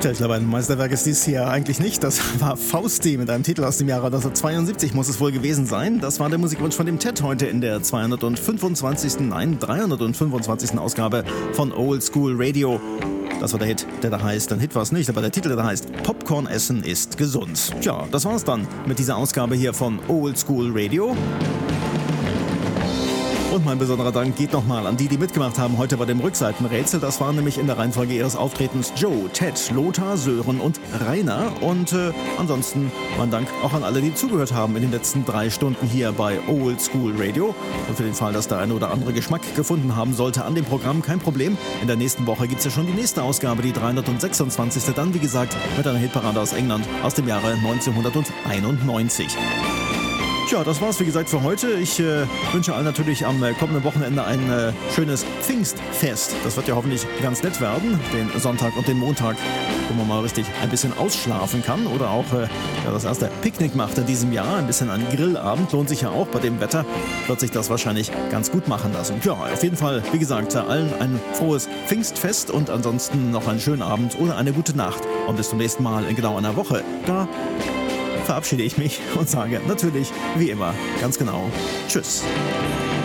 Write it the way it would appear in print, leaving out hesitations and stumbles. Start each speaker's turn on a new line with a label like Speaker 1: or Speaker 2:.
Speaker 1: festgestellt, glaube ich, ein Meisterwerk ist dies hier eigentlich nicht. Das war Fausti mit einem Titel aus dem Jahre 1972, muss es wohl gewesen sein. Das war der Musikwunsch von dem Ted heute in der 325. Ausgabe von Old School Radio. Das war der Hit, der da heißt, ein Hit war es nicht, aber der Titel, der da heißt Popcorn essen ist gesund. Tja, das war's dann mit dieser Ausgabe hier von Old School Radio. Und mein besonderer Dank geht nochmal an die mitgemacht haben heute bei dem Rückseitenrätsel. Das waren nämlich in der Reihenfolge ihres Auftretens Joe, Ted, Lothar, Sören und Rainer. Und ansonsten mein Dank auch an alle, die zugehört haben in den letzten 3 Stunden hier bei Old School Radio. Und für den Fall, dass der eine oder andere Geschmack gefunden haben sollte an dem Programm, kein Problem. In der nächsten Woche gibt es ja schon die nächste Ausgabe, die 326. Dann, wie gesagt, mit einer Hitparade aus England aus dem Jahre 1991. Tja, das war's wie gesagt für heute. Ich wünsche allen natürlich am kommenden Wochenende ein schönes Pfingstfest. Das wird ja hoffentlich ganz nett werden, den Sonntag und den Montag, wo man mal richtig ein bisschen ausschlafen kann oder auch das erste Picknick macht in diesem Jahr. Ein bisschen ein Grillabend lohnt sich ja auch. Bei dem Wetter wird sich das wahrscheinlich ganz gut machen lassen. Ja, auf jeden Fall, wie gesagt, allen ein frohes Pfingstfest und ansonsten noch einen schönen Abend oder eine gute Nacht. Und bis zum nächsten Mal in genau einer Woche. Da verabschiede ich mich und sage natürlich, wie immer, ganz genau, tschüss.